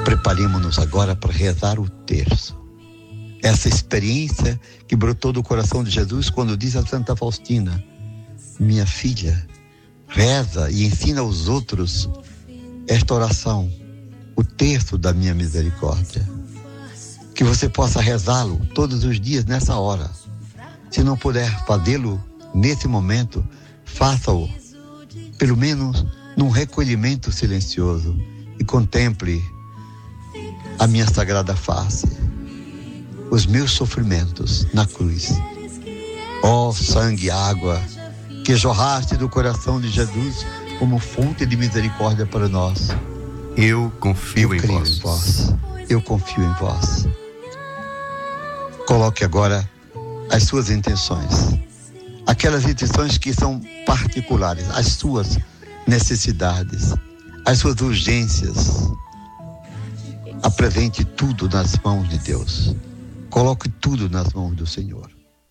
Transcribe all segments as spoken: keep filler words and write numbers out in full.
Preparemos-nos agora para rezar o terço. Essa experiência que brotou do coração de Jesus quando diz a Santa Faustina: minha filha, reza e ensina aos outros esta oração, o terço da minha misericórdia. Que você possa rezá-lo todos os dias nessa hora. Se não puder fazê-lo nesse momento, faça-o, pelo menos num recolhimento silencioso, e contemple a minha sagrada face, os meus sofrimentos na cruz. Ó sangue e água que jorraste do coração de Jesus como fonte de misericórdia para nós. Eu confio Eu em creio vós. em vós. Eu confio em vós. Coloque agora as suas intenções. Aquelas intenções que são particulares, as suas necessidades, as suas urgências. Apresente tudo nas mãos de Deus. Coloque tudo nas mãos do Senhor.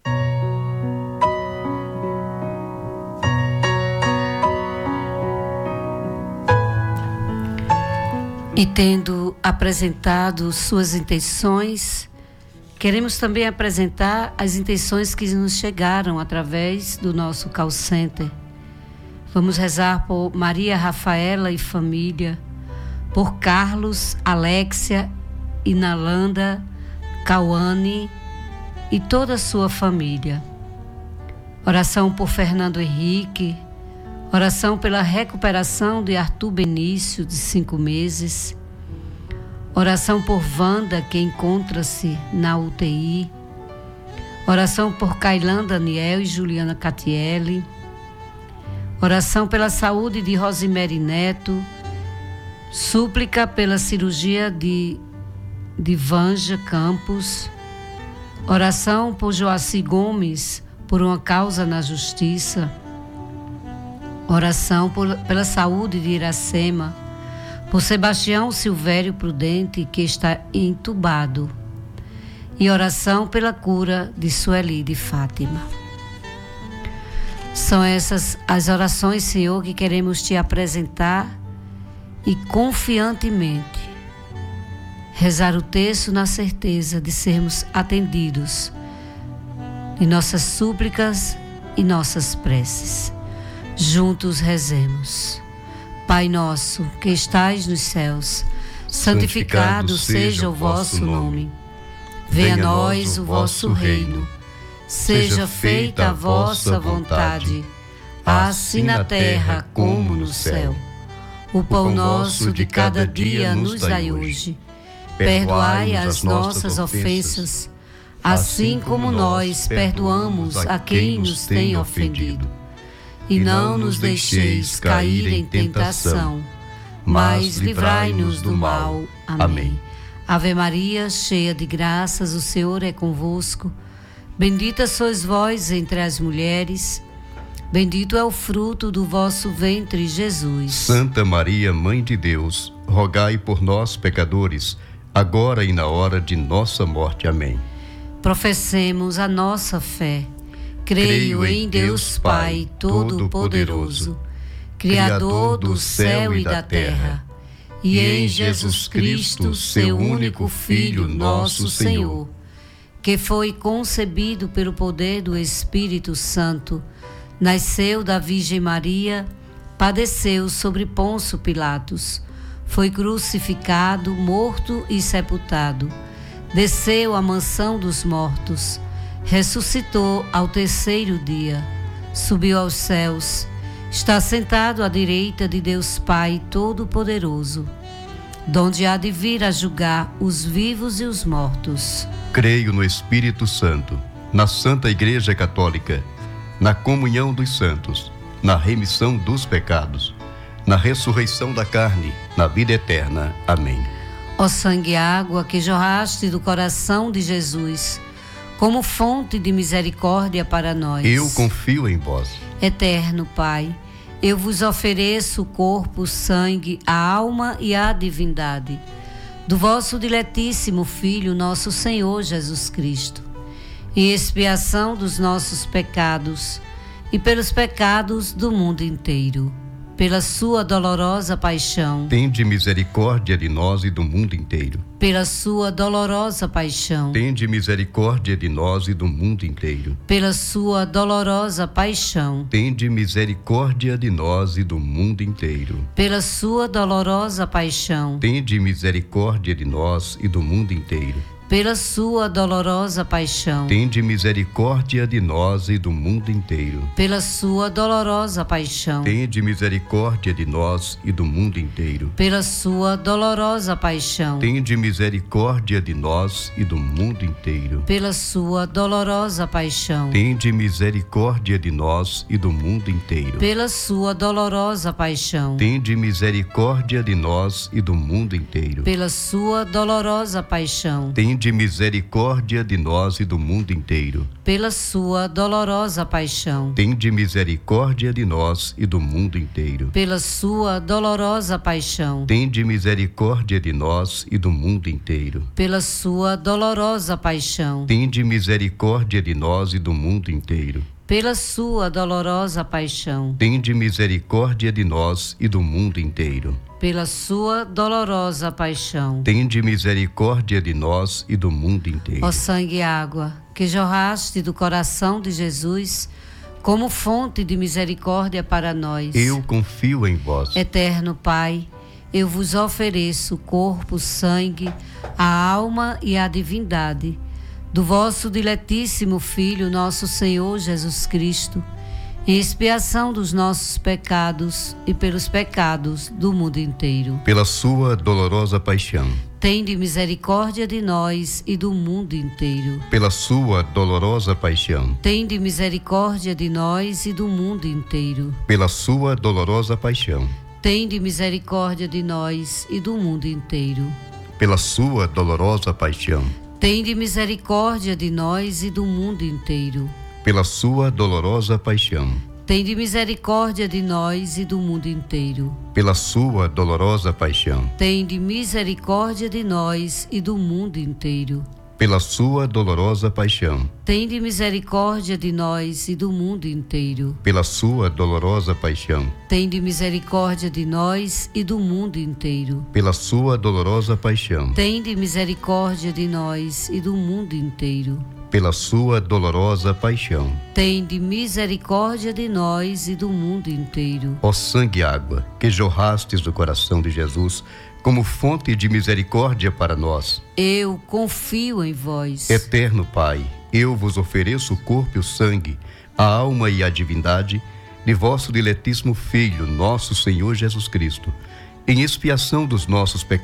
E tendo apresentado suas intenções, queremos também apresentar as intenções que nos chegaram através do nosso call center. Vamos rezar por Maria Rafaela e família, por Carlos, Alexia, Inalanda, Cauane e toda a sua família. Oração por Fernando Henrique, oração pela recuperação de Arthur Benício, de cinco meses, oração por Wanda, que encontra-se na U T I, oração por Cailan Daniel e Juliana Catielli, oração pela saúde de Rosemary Neto, súplica pela cirurgia de, de Vanja Campos, oração por Joaci Gomes, por uma causa na justiça, oração por, pela saúde de Iracema, por Sebastião Silvério Prudente, que está entubado, e oração pela cura de Sueli de Fátima. São essas as orações, Senhor, que queremos te apresentar e confiantemente rezar o terço na certeza de sermos atendidos de nossas súplicas e nossas preces. Juntos rezemos. Pai nosso, que estais nos céus, santificado seja o vosso nome. Venha a nós o vosso reino. Seja feita a vossa vontade, assim na terra como no céu. O pão nosso de cada dia nos dai hoje. Perdoai as nossas ofensas, assim como nós perdoamos a quem nos tem ofendido. E não nos deixeis cair em tentação, mas livrai-nos do mal. Amém. Ave Maria, cheia de graças, o Senhor é convosco. Bendita sois vós entre as mulheres, bendito é o fruto do vosso ventre, Jesus. Santa Maria, Mãe de Deus, rogai por nós, pecadores, agora e na hora de nossa morte. Amém. Professemos a nossa fé. Creio em Deus Pai Todo-Poderoso, Criador do céu e da terra, e em Jesus Cristo, seu único Filho, nosso Senhor, que foi concebido pelo poder do Espírito Santo, nasceu da Virgem Maria, padeceu sobre Pôncio Pilatos, foi crucificado, morto e sepultado, desceu à mansão dos mortos, ressuscitou ao terceiro dia, subiu aos céus, está sentado à direita de Deus Pai Todo-Poderoso, donde há de vir a julgar os vivos e os mortos. Creio no Espírito Santo, na Santa Igreja Católica, na comunhão dos santos, na remissão dos pecados, na ressurreição da carne, na vida eterna. Amém. Ó sangue e água que jorraste do coração de Jesus, como fonte de misericórdia para nós. Eu confio em vós. Eterno Pai, eu vos ofereço o corpo, o sangue, a alma e a divindade do vosso diletíssimo Filho, nosso Senhor Jesus Cristo, em expiação dos nossos pecados e pelos pecados do mundo inteiro. pela sua dolorosa paixão, tende misericórdia de nós e do mundo inteiro. pela sua dolorosa paixão, Tende misericórdia de nós e do mundo inteiro. pela sua dolorosa paixão, Tende misericórdia de nós e do mundo inteiro. pela sua dolorosa paixão, Tende misericórdia de nós e do mundo inteiro. pela sua dolorosa paixão, Tende misericórdia de nós e do mundo inteiro. pela sua dolorosa paixão, Tende misericórdia de nós e do mundo inteiro. pela sua dolorosa paixão, Tende misericórdia de nós e do mundo inteiro. pela sua dolorosa paixão, Tende misericórdia de nós e do mundo inteiro. pela sua dolorosa paixão, Tende misericórdia de nós e do mundo inteiro. pela sua dolorosa paixão, Tende misericórdia de nós e do mundo inteiro. pela sua dolorosa paixão, Tende misericórdia de nós e do mundo inteiro. pela sua dolorosa paixão, Tende misericórdia de nós e do mundo inteiro. pela sua dolorosa paixão, Tende misericórdia de nós e do mundo inteiro. pela sua dolorosa paixão, Tende misericórdia de nós e do mundo inteiro. pela sua dolorosa paixão. Tende misericórdia de nós e do mundo inteiro. Ó sangue e água, que jorraste do coração de Jesus como fonte de misericórdia para nós. Eu confio em vós. Eterno Pai, eu vos ofereço o corpo, sangue, a alma e a divindade do vosso diletíssimo Filho, nosso Senhor Jesus Cristo, em expiação dos nossos pecados e pelos pecados do mundo inteiro. Pela sua dolorosa paixão. Tende misericórdia de nós e do mundo inteiro. Pela sua dolorosa paixão. Tende misericórdia de nós e do mundo inteiro. Pela sua dolorosa paixão. Tende misericórdia de nós e do mundo inteiro. Pela sua dolorosa paixão. Tende misericórdia de nós e do mundo inteiro. Pela sua dolorosa paixão. Tende misericórdia de nós e do mundo inteiro. Pela sua dolorosa paixão. Tende misericórdia de nós e do mundo inteiro. Pela sua dolorosa paixão. Tende misericórdia de nós e do mundo inteiro. Pela sua dolorosa paixão. Tende misericórdia de nós e do mundo inteiro. Pela sua dolorosa paixão. Tende misericórdia de nós e do mundo inteiro. Pela sua dolorosa paixão. Tende misericórdia de nós e do mundo inteiro. Ó sangue e água, que jorrastes do coração de Jesus como fonte de misericórdia para nós. Eu confio em vós. Eterno Pai, eu vos ofereço o corpo e o sangue, a alma e a divindade de vosso diletíssimo Filho, nosso Senhor Jesus Cristo, em expiação dos nossos pecados